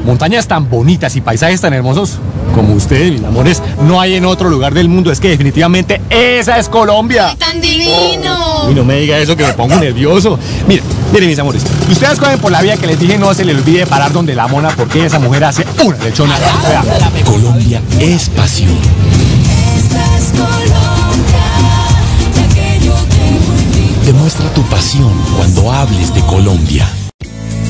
montañas tan bonitas y paisajes tan hermosos como ustedes, mis amores, no hay en otro lugar del mundo. Es que definitivamente esa es Colombia. ¡Tan divino! Uy, no me diga eso que me pongo nervioso. Miren, mis amores, ustedes cogen por la vía que les dije, no se les olvide parar donde la mona, porque esa mujer hace una lechona. Colombia es pasión. Esta es Colombia, ya que yo tengo en ti. Demuestra tu pasión cuando hables de Colombia.